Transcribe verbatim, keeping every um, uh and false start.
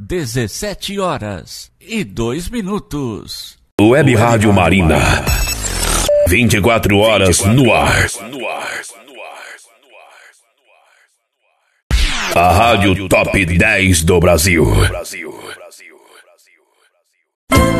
dezessete horas e dois minutos. Web Rádio Marina. vinte e quatro horas no ar. A Rádio Top dez do Brasil.